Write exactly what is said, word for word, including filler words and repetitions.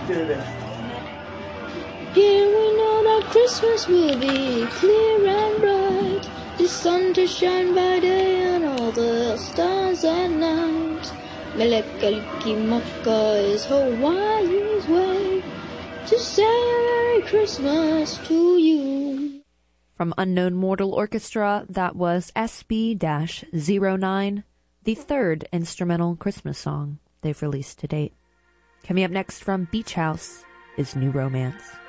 Here we know that Christmas will be clear and bright, the sun to shine by day and all the stars at night. Melekalkimaka is Hawaii's way to say a Merry Christmas to you. From Unknown Mortal Orchestra, that was S B zero nine, the third instrumental Christmas song they've released to date. Coming up next from Beach House is New Romance.